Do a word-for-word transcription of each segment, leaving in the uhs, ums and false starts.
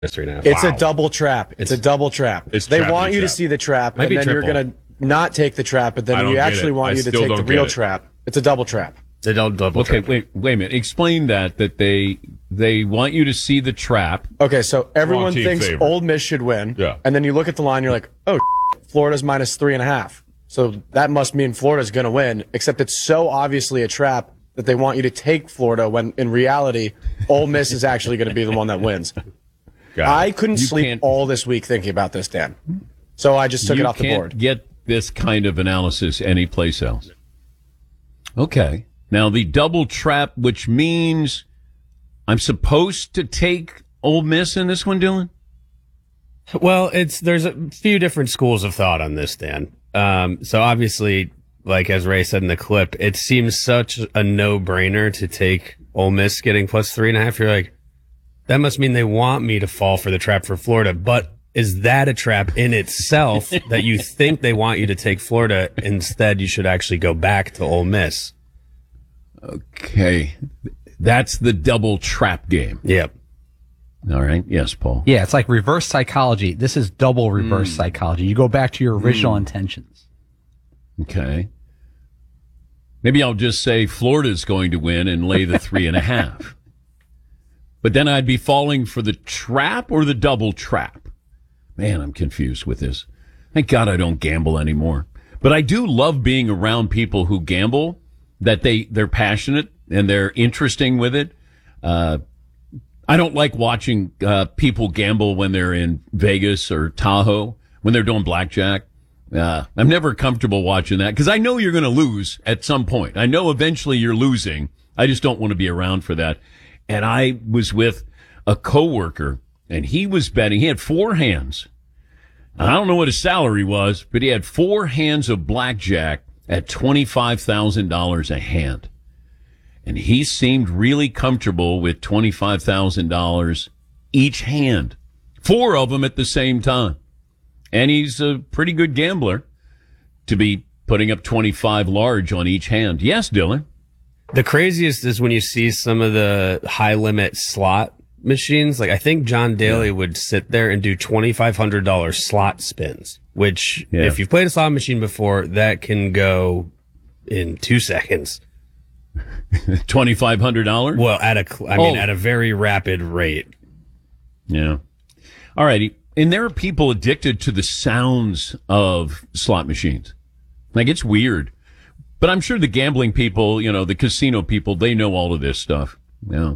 three and a half. It's Wow. a double trap. It's, it's a double trap. It's they trap want you trap. to see the trap, Might and be then triple. you're going to not take the trap, but I then don't you get actually it. want I you to still take the don't real get it. trap. It's a double trap. They don't double Okay, trap. wait, wait a minute. Explain that, that they they want you to see the trap. Okay, so everyone team thinks favorite. Ole Miss should win, Yeah. and then you look at the line, you're like, oh, Florida's minus three and a half. So that must mean Florida's going to win, except it's so obviously a trap that they want you to take Florida when in reality, Ole Miss is actually going to be the one that wins. Got I it. couldn't You sleep can't- all this week thinking about this, Dan. So I just took you it off the can't board. get this kind of analysis anyplace else. Okay. Now, the double trap, which means I'm supposed to take Ole Miss in this one, Dylan? Well, it's there's a few different schools of thought on this, Dan. Um, so obviously, like as Ray said in the clip, it seems such a no-brainer to take Ole Miss getting plus three and a half. You're like, that must mean they want me to fall for the trap for Florida. But is that a trap in itself that you think they want you to take Florida? Instead, you should actually go back to Ole Miss. Okay. That's the double trap game. Yep. All right. Yes, Paul. Yeah, it's like reverse psychology. This is double reverse mm. psychology. You go back to your original mm. intentions. Okay. Maybe I'll just say Florida's going to win and lay the three and a half. But then I'd be falling for the trap or the double trap. Man, I'm confused with this. Thank God I don't gamble anymore. But I do love being around people who gamble, that they, they're passionate and they're interesting with it. Uh, I don't like watching uh, people gamble when they're in Vegas or Tahoe, when they're doing blackjack. Uh, I'm never comfortable watching that because I know you're going to lose at some point. I know eventually you're losing. I just don't want to be around for that. And I was with a coworker, and he was betting. He had four hands. I don't know what his salary was, but he had four hands of blackjack at twenty-five thousand dollars a hand. And he seemed really comfortable with twenty-five thousand dollars each hand. Four of them at the same time. And he's a pretty good gambler to be putting up twenty-five large on each hand. Yes, Dylan? The craziest is when you see some of the high limit slot machines. Like I think John Daly yeah. would sit there and do twenty-five hundred dollars slot spins, which yeah. if you've played a slot machine before, that can go in two seconds. twenty-five hundred dollars? Well, at a, I mean, oh. at a very rapid rate. Yeah. All righty. And there are people addicted to the sounds of slot machines. Like, it's weird. But I'm sure the gambling people, you know, the casino people, they know all of this stuff. You know,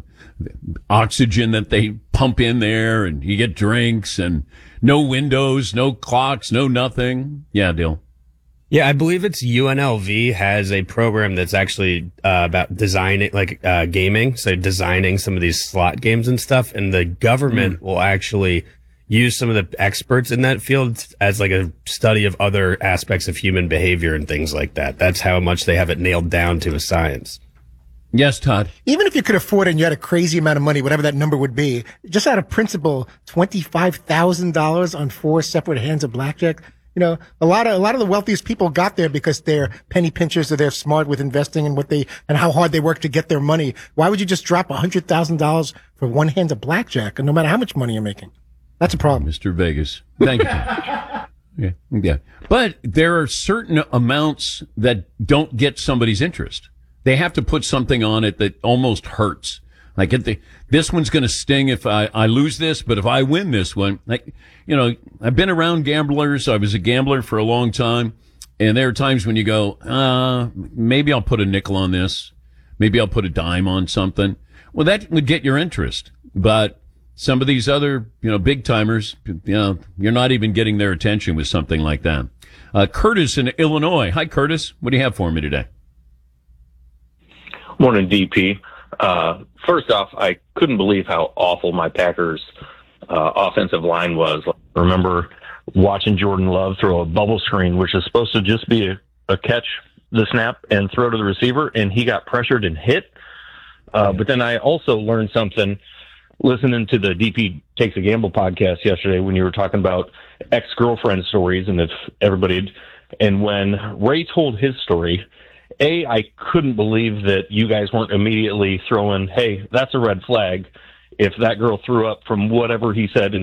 oxygen that they pump in there, and you get drinks, and no windows, no clocks, no nothing. Yeah, Dill. Yeah, I believe it's U N L V has a program that's actually uh, about designing, like uh, gaming, so designing some of these slot games and stuff, and the government mm. will actually use some of the experts in that field as like a study of other aspects of human behavior and things like that. That's how much they have it nailed down to a science. Yes, Todd. Even if you could afford it and you had a crazy amount of money, whatever that number would be, just out of principle, twenty-five thousand dollars on four separate hands of blackjack. You know, a lot of, a lot of the wealthiest people got there because they're penny pinchers or they're smart with investing and what they, and how hard they work to get their money. Why would you just drop one hundred thousand dollars for one hand of blackjack, no matter how much money you're making? That's a problem. Mister Vegas. Thank you. yeah. Yeah. But there are certain amounts that don't get somebody's interest. They have to put something on it that almost hurts. Like at the, this one's going to sting if I, I lose this, but if I win this one, like, you know, I've been around gamblers. I was a gambler for a long time. And there are times when you go, uh, maybe I'll put a nickel on this. Maybe I'll put a dime on something. Well, that would get your interest. But some of these other, you know, big timers, you know, you're not even getting their attention with something like that. Uh, Curtis in Illinois. Hi, Curtis. What do you have for me today? Morning, D P. Uh, first off, I couldn't believe how awful my Packers uh, offensive line was. I remember watching Jordan Love throw a bubble screen, which is supposed to just be a, a catch the snap and throw to the receiver, and he got pressured and hit. Uh, but then I also learned something listening to the D P Takes a Gamble podcast yesterday when you were talking about ex-girlfriend stories and if everybody, and when Ray told his story, A, I couldn't believe that you guys weren't immediately throwing, hey, that's a red flag. if that girl threw up from whatever he said in